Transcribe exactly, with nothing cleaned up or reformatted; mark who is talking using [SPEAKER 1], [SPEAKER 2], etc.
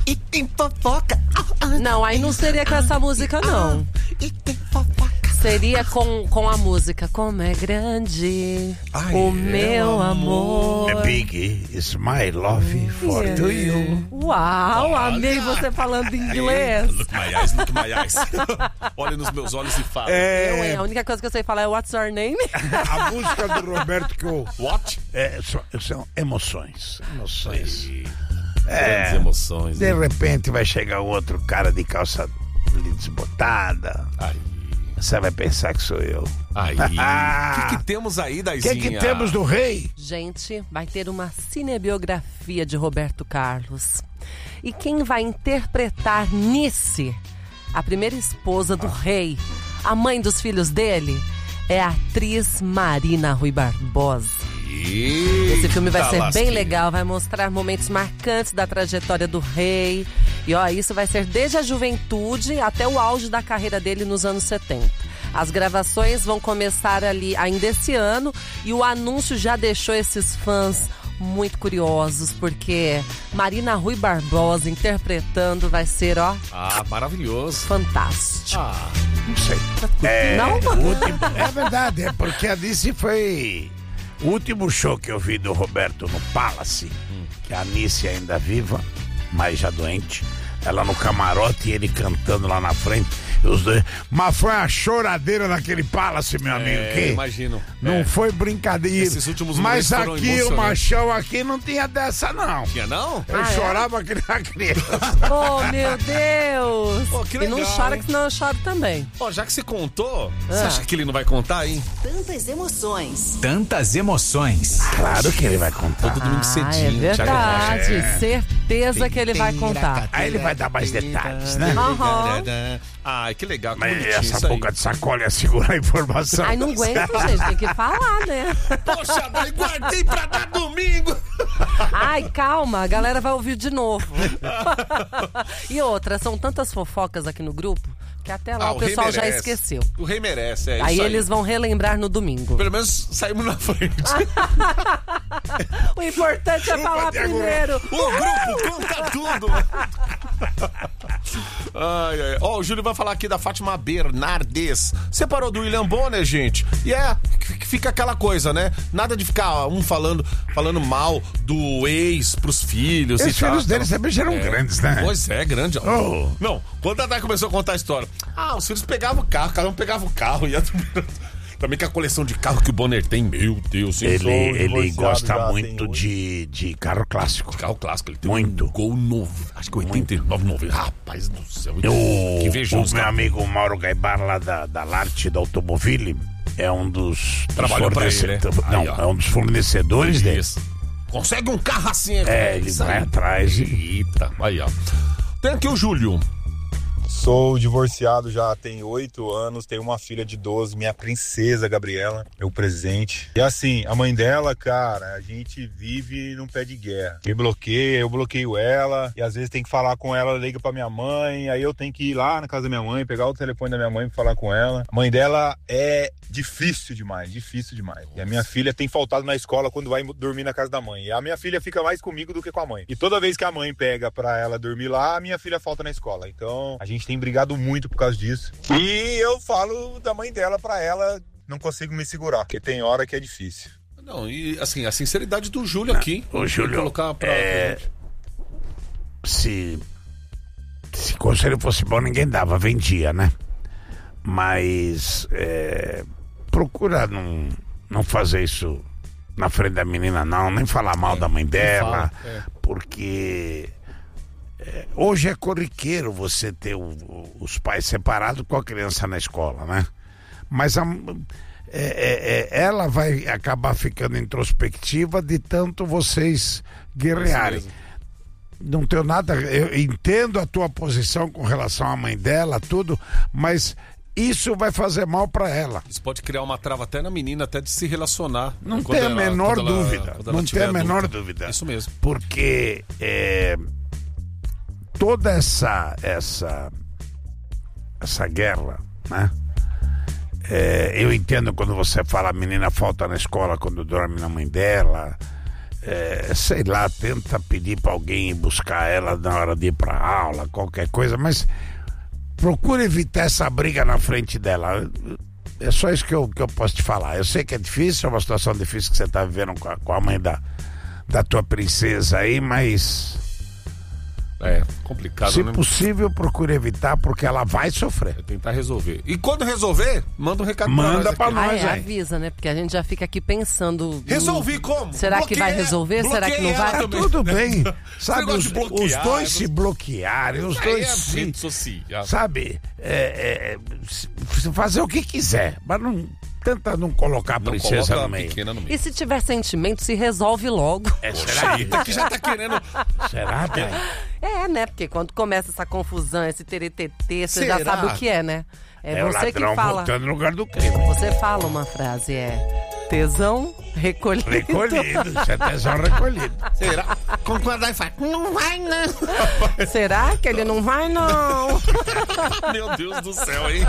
[SPEAKER 1] E tem fofoca.
[SPEAKER 2] Não, aí não seria com essa música, não.
[SPEAKER 1] E tem fofoca.
[SPEAKER 2] Seria com, com a música Como é Grande
[SPEAKER 1] Ai,
[SPEAKER 2] o Meu Amor.
[SPEAKER 3] The Big is my love for
[SPEAKER 2] Yeah.
[SPEAKER 3] to you.
[SPEAKER 2] Uau, amei você falando inglês.
[SPEAKER 1] Look my eyes, look my eyes. Olha nos meus olhos e fala.
[SPEAKER 2] Eu, hein?
[SPEAKER 3] É,
[SPEAKER 2] A única coisa que eu sei falar é What's your name?
[SPEAKER 3] a música do Roberto que eu...
[SPEAKER 1] What?
[SPEAKER 3] É, são, são emoções. Emoções.
[SPEAKER 1] Grandes emoções.
[SPEAKER 3] De
[SPEAKER 1] Né?
[SPEAKER 3] repente vai chegar outro cara de calça desbotada.
[SPEAKER 1] Aí.
[SPEAKER 3] Você vai pensar que sou eu.
[SPEAKER 1] Aí. O que, que temos aí,
[SPEAKER 3] O
[SPEAKER 1] Daizinha?
[SPEAKER 3] que, que temos do rei?
[SPEAKER 2] Gente, vai ter uma cinebiografia de Roberto Carlos. E quem vai interpretar Nice, a primeira esposa do rei, a mãe dos filhos dele, é a atriz Marina Rui Barbosa. Esse filme vai ser bem legal, vai mostrar momentos marcantes da trajetória do rei. E ó, isso vai ser desde a juventude até o auge da carreira dele nos anos setenta. As gravações vão começar ali ainda esse ano e o anúncio já deixou esses fãs muito curiosos, porque Marina Rui Barbosa interpretando vai ser, ó,
[SPEAKER 1] Ah, maravilhoso.
[SPEAKER 2] fantástico.
[SPEAKER 1] Ah,
[SPEAKER 3] Não sei. É,
[SPEAKER 2] Não?
[SPEAKER 3] o último- é verdade, é porque a Nice foi... O último show que eu vi do Roberto no Palace, que a Nice ainda viva, mas já doente, ela no camarote e ele cantando lá na frente, os dois. Mas foi uma choradeira naquele Palace, meu amigo.
[SPEAKER 1] é,
[SPEAKER 3] Que
[SPEAKER 1] imagino.
[SPEAKER 3] não
[SPEAKER 1] É.
[SPEAKER 3] foi brincadeira.
[SPEAKER 1] Esses últimos
[SPEAKER 3] mas
[SPEAKER 1] momentos foram
[SPEAKER 3] aqui, o
[SPEAKER 1] emocionantes.
[SPEAKER 3] machão aqui não tinha dessa, não.
[SPEAKER 1] Tinha não?
[SPEAKER 3] Eu
[SPEAKER 2] Ah, é?
[SPEAKER 3] chorava que nem uma criança.
[SPEAKER 2] Oh, meu Deus!
[SPEAKER 1] Pô, que
[SPEAKER 2] e não
[SPEAKER 1] legal,
[SPEAKER 2] chora,
[SPEAKER 1] hein?
[SPEAKER 2] que senão eu choro também.
[SPEAKER 1] Ó, já que você contou, você
[SPEAKER 2] Ah.
[SPEAKER 1] acha que ele não vai contar, hein?
[SPEAKER 4] Tantas emoções.
[SPEAKER 5] Tantas emoções.
[SPEAKER 3] Claro que ele vai contar.
[SPEAKER 1] Todo domingo
[SPEAKER 2] Ah,
[SPEAKER 1] cedinho.
[SPEAKER 2] é
[SPEAKER 1] Thiago Rocha.
[SPEAKER 2] verdade. Certeza que ele vai contar.
[SPEAKER 3] Aí ele vai dar mais detalhes, né?
[SPEAKER 2] Aham.
[SPEAKER 1] Ai, que legal, que
[SPEAKER 3] Mas
[SPEAKER 1] bonitinho
[SPEAKER 3] essa
[SPEAKER 1] isso aí.
[SPEAKER 3] boca de sacola ia segurar a informação.
[SPEAKER 2] Ai, não aguento, gente. Tem que falar, né?
[SPEAKER 1] Poxa, daí guardei pra dar domingo.
[SPEAKER 2] Ai, calma. A galera vai ouvir de novo. E outra, são tantas fofocas aqui no grupo que até lá
[SPEAKER 1] Ah,
[SPEAKER 2] o
[SPEAKER 1] rei
[SPEAKER 2] pessoal já
[SPEAKER 1] merece.
[SPEAKER 2] esqueceu.
[SPEAKER 1] O rei merece, é
[SPEAKER 2] Aí
[SPEAKER 1] isso
[SPEAKER 2] eles vão relembrar no domingo.
[SPEAKER 1] Pelo menos saímos na frente.
[SPEAKER 2] O importante é falar
[SPEAKER 3] Thiago
[SPEAKER 2] primeiro.
[SPEAKER 1] O grupo conta tudo. Ai, ai. Ó, o Júlio vai falar aqui da Fátima Bernardes. Separou do William Bonner, gente. E é, fica aquela coisa, né? Nada de ficar um falando, falando mal do ex pros filhos.
[SPEAKER 3] Os
[SPEAKER 1] e tal.
[SPEAKER 3] filhos deles também já eram
[SPEAKER 1] É.
[SPEAKER 3] grandes, né?
[SPEAKER 1] Pois é, grande.
[SPEAKER 3] Oh.
[SPEAKER 1] Não, quando a Dai começou a contar a história. Ah, os filhos pegavam o carro, cada um pegava o carro e ia... Também que a coleção de carro que o Bonner tem, meu Deus. hein?
[SPEAKER 3] Ele,
[SPEAKER 1] Sou
[SPEAKER 3] ele
[SPEAKER 1] divorciado
[SPEAKER 3] gosta
[SPEAKER 1] já,
[SPEAKER 3] muito
[SPEAKER 1] tem oito.
[SPEAKER 3] de, de carro clássico.
[SPEAKER 1] Carro clássico, ele tem
[SPEAKER 3] Muito.
[SPEAKER 1] um Gol novo, acho que oitenta e nove, noventa. Rapaz do céu.
[SPEAKER 3] O,
[SPEAKER 1] que
[SPEAKER 3] o
[SPEAKER 1] invejoso.
[SPEAKER 3] meu
[SPEAKER 1] cara.
[SPEAKER 3] amigo Mauro Gaibar, lá da, da Larte, da Automobile, é um dos, dos
[SPEAKER 1] Trabalhou pra ele,
[SPEAKER 3] fornecedores.
[SPEAKER 1] né?
[SPEAKER 3] Não,
[SPEAKER 1] Aí, ó.
[SPEAKER 3] é um dos fornecedores dele.
[SPEAKER 1] Isso. Consegue um carro assim,
[SPEAKER 3] É, ele
[SPEAKER 1] isso
[SPEAKER 3] vai
[SPEAKER 1] aí.
[SPEAKER 3] atrás e...
[SPEAKER 1] Eita, aí, ó. Tem aqui o Júlio.
[SPEAKER 6] Sou divorciado já tem oito anos, tenho uma filha de doze, minha princesa Gabriela, meu presente. E assim, a mãe dela, cara, a gente vive num pé de guerra. Me bloqueia, eu bloqueio ela, e às vezes tem que falar com ela, ela liga pra minha mãe, aí eu tenho que ir lá na casa da minha mãe, pegar o telefone da minha mãe pra falar com ela. A mãe dela é difícil demais, difícil demais. E a minha filha tem faltado na escola quando vai dormir na casa da mãe. E a minha filha fica mais comigo do que com a mãe. E toda vez que a mãe pega pra ela dormir lá, a minha filha falta na escola. Então, a gente tem brigado muito por causa disso. E eu falo da mãe dela pra ela, não consigo me segurar, porque tem hora que é difícil.
[SPEAKER 1] Não, e assim, a sinceridade do Júlio aqui.
[SPEAKER 3] Ô, Júlio,
[SPEAKER 1] Vou colocar pra...
[SPEAKER 3] é, se, se conselho fosse bom, ninguém dava, vendia, né? Mas é, procura não, não fazer isso na frente da menina, não, nem falar mal
[SPEAKER 1] É,
[SPEAKER 3] da mãe dela,
[SPEAKER 1] fala, é.
[SPEAKER 3] porque é, hoje é corriqueiro você ter o- o- os pais separados com a criança na escola, né? Mas a, é, é, é, ela vai acabar ficando introspectiva de tanto vocês guerrearem.
[SPEAKER 1] mesmo.
[SPEAKER 3] Não tenho nada, eu entendo a tua posição com relação à mãe dela, tudo, mas isso vai fazer mal pra ela.
[SPEAKER 1] Isso pode criar uma trava até na menina, até de se relacionar.
[SPEAKER 3] Não
[SPEAKER 1] quando
[SPEAKER 3] tem a
[SPEAKER 1] ela-
[SPEAKER 3] menor
[SPEAKER 1] quando ela-
[SPEAKER 3] dúvida.
[SPEAKER 1] quando ela
[SPEAKER 3] Não
[SPEAKER 1] tiver
[SPEAKER 3] tem a menor
[SPEAKER 1] adulta.
[SPEAKER 3] dúvida.
[SPEAKER 1] Isso mesmo.
[SPEAKER 3] Porque é, toda essa essa essa guerra, né? É, eu entendo quando você fala a menina falta na escola quando dorme na mãe dela. é, sei lá, tenta pedir pra alguém ir buscar ela na hora de ir pra aula, qualquer coisa, mas procura evitar essa briga na frente dela. É só isso que eu, que eu posso te falar. Eu sei que é difícil, é uma situação difícil que você tá vivendo com a, com a mãe da, da tua princesa aí, mas...
[SPEAKER 1] É, complicado,
[SPEAKER 3] se
[SPEAKER 1] né?
[SPEAKER 3] possível, procure evitar, porque ela vai sofrer.
[SPEAKER 1] É tentar resolver. E quando resolver, manda um recado
[SPEAKER 3] Manda
[SPEAKER 1] pra
[SPEAKER 3] pra
[SPEAKER 1] nós.
[SPEAKER 2] Ah,
[SPEAKER 3] nós
[SPEAKER 2] é,
[SPEAKER 3] aí.
[SPEAKER 2] avisa, né? Porque a gente já fica aqui pensando.
[SPEAKER 1] Resolvi
[SPEAKER 2] hum,
[SPEAKER 1] como?
[SPEAKER 2] Será que vai
[SPEAKER 1] Bloqueia-
[SPEAKER 2] resolver? Será que não
[SPEAKER 1] bloqueia
[SPEAKER 2] vai?
[SPEAKER 1] ela
[SPEAKER 3] Tá
[SPEAKER 1] também.
[SPEAKER 3] tudo bem. Sabe,
[SPEAKER 1] negócio
[SPEAKER 3] os,
[SPEAKER 1] de bloquear,
[SPEAKER 3] os dois
[SPEAKER 1] né?
[SPEAKER 3] se bloquearem, os
[SPEAKER 1] Aí
[SPEAKER 3] dois
[SPEAKER 1] é
[SPEAKER 3] se...
[SPEAKER 1] rede social.
[SPEAKER 3] Sabe, é, é, se- fazer o que quiser, mas não tenta não colocar a
[SPEAKER 1] Não
[SPEAKER 3] princesa
[SPEAKER 1] coloca
[SPEAKER 3] no
[SPEAKER 1] a
[SPEAKER 3] meio.
[SPEAKER 1] pequena no meio.
[SPEAKER 2] E se tiver sentimento, se resolve logo.
[SPEAKER 3] É, será?
[SPEAKER 1] Eita, que já tá querendo...
[SPEAKER 3] Será, Thay?
[SPEAKER 2] É, né? Porque quando começa essa confusão, esse teretetê, você já
[SPEAKER 1] Será?
[SPEAKER 2] sabe o que é, né? É,
[SPEAKER 3] É o
[SPEAKER 2] você que
[SPEAKER 3] ladrão
[SPEAKER 2] fala.
[SPEAKER 3] voltando no lugar do crime.
[SPEAKER 2] Você fala uma frase, é tesão recolhido.
[SPEAKER 3] Recolhido, isso é tesão recolhido.
[SPEAKER 1] Será? Quando o Adai fala, não vai não.
[SPEAKER 2] Será que ele não vai, não?
[SPEAKER 1] Meu Deus do céu, hein?